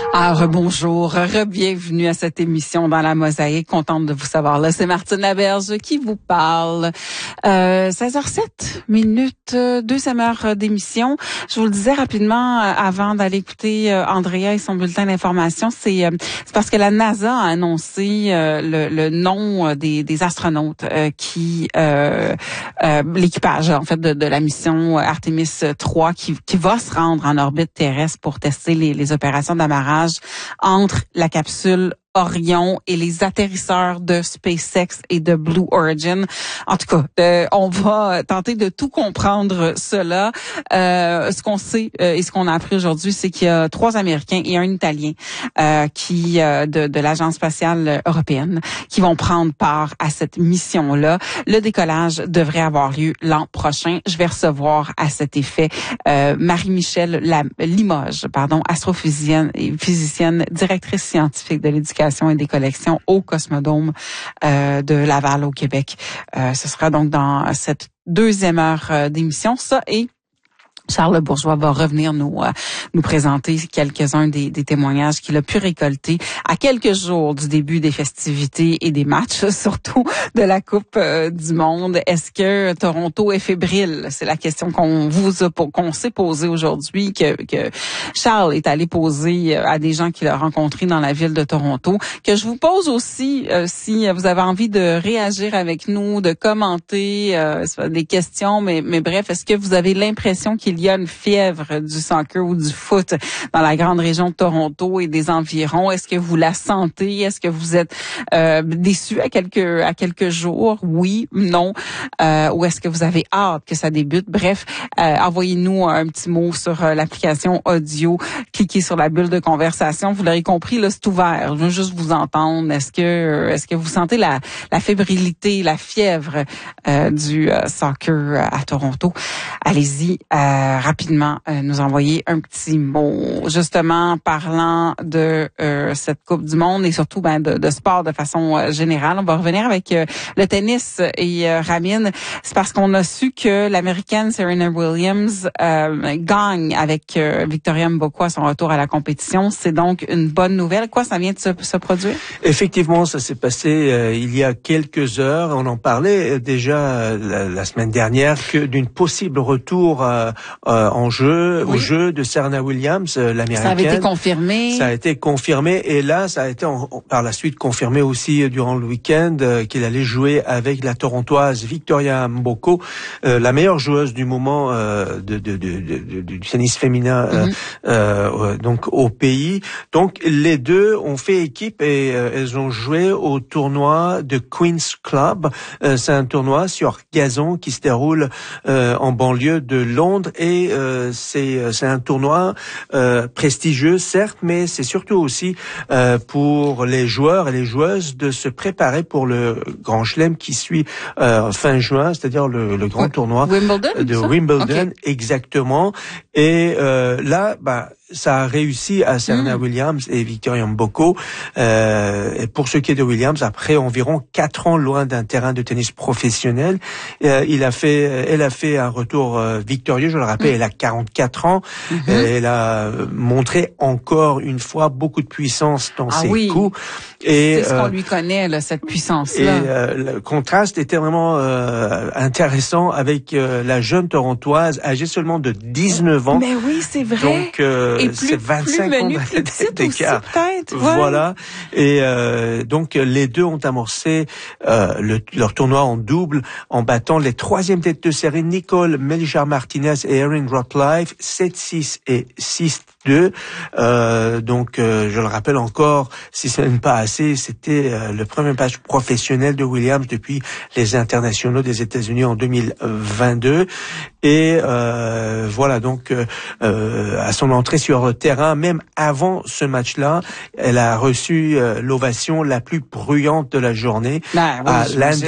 Bonjour, bienvenue à cette émission dans la Mosaïque. Contente de vous savoir là. C'est Martine Laberge qui vous parle. 16h07 minutes, deuxième heure d'émission. Je vous le disais rapidement avant d'aller écouter Andrea et son bulletin d'information. C'est parce que la NASA a annoncé le nom des astronautes qui l'équipage en fait de la mission Artemis 3 qui va se rendre en orbite terrestre pour tester les opérations d'amarrage entre la capsule Orion et les atterrisseurs de SpaceX et de Blue Origin. En tout cas, on va tenter de tout comprendre cela. Ce qu'on sait et ce qu'on a appris aujourd'hui, c'est qu'il y a 3 Américains et un Italien qui de l'Agence spatiale européenne qui vont prendre part à cette mission-là. Le décollage devrait avoir lieu l'an prochain. Je vais recevoir à cet effet Marie-Michel Limoges, astrophysicienne et physicienne, directrice scientifique de l'éducation et des collections au Cosmodome de Laval au Québec. Ce sera donc dans cette deuxième heure d'émission, ça, et Charles Bourgeois va revenir nous présenter quelques-uns des témoignages qu'il a pu récolter à quelques jours du début des festivités et des matchs, surtout de la Coupe du Monde. Est-ce que Toronto est fébrile? C'est la question qu'on s'est posée aujourd'hui, que Charles est allé poser à des gens qu'il a rencontrés dans la ville de Toronto, que je vous pose aussi si vous avez envie de réagir avec nous, de commenter des questions, mais bref, est-ce que vous avez l'impression qu'il y a une fièvre du soccer ou du foot dans la grande région de Toronto et des environs? Est-ce que vous la sentez? Est-ce que vous êtes déçus à quelques jours? Oui, non. Ou est-ce que vous avez hâte que ça débute? Bref, envoyez-nous un petit mot sur l'application audio. Cliquez sur la bulle de conversation. Vous l'aurez compris, là, c'est ouvert. Je veux juste vous entendre. Est-ce que vous sentez la fébrilité, la fièvre du soccer à Toronto? Allez-y. Rapidement nous envoyer un petit mot. Justement, parlant de cette Coupe du Monde et surtout de sport de façon générale, on va revenir avec le tennis et Ramine. C'est parce qu'on a su que l'Américaine Serena Williams gagne avec Victoria Mboko à son retour à la compétition. C'est donc une bonne nouvelle. Quoi, ça vient de se produire? Effectivement, ça s'est passé il y a quelques heures. On en parlait déjà la semaine dernière d'une possible retour au jeu de Serena Williams, l'américaine. Ça avait été confirmé. Ça a été confirmé et là, ça a été par la suite confirmé aussi durant le week-end qu'il allait jouer avec la Torontoise Victoria Mboko, la meilleure joueuse du moment du tennis féminin donc au pays. Donc les deux ont fait équipe et elles ont joué au tournoi de Queen's Club. C'est un tournoi sur gazon qui se déroule en banlieue de Londres et c'est un tournoi prestigieux, certes, mais c'est surtout aussi pour les joueurs et les joueuses de se préparer pour le Grand Chelem qui suit fin juin, c'est-à-dire le grand tournoi de Wimbledon, okay. Exactement. Et là, ça a réussi à Serena Williams et Victoria Mboko. Et pour ce qui est de Williams, après environ 4 ans loin d'un terrain de tennis professionnel, elle a fait un retour victorieux. Je le rappelle, elle a 44 ans. Elle a montré encore une fois beaucoup de puissance dans ses coups. Et c'est ce qu'on lui connaît, là, cette puissance-là. Et le contraste était vraiment intéressant avec la jeune Torontoise âgée seulement de 19 ans. Mais oui, c'est vrai. Donc c'est 25 ans d'écart. Voilà. Et donc les deux ont amorcé leur tournoi en double en battant les 3e têtes de série Nicole Melchar-Martinez et Erin Rotlife 7-6 et 6-2. Donc je le rappelle encore, si ce n'est pas assez, c'était le premier match professionnel de Williams depuis les internationaux des États-Unis en 2022. Et voilà, donc à son entrée sur le terrain, même avant ce match-là, elle a reçu l'ovation la plus bruyante de la journée à